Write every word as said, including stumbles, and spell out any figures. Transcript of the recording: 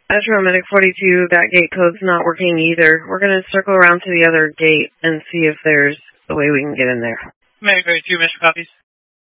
Metro Medic forty-two, that gate code's not working either. We're going to circle around to the other gate and see if there's a way we can get in there. Medic forty-two, Mister Copies.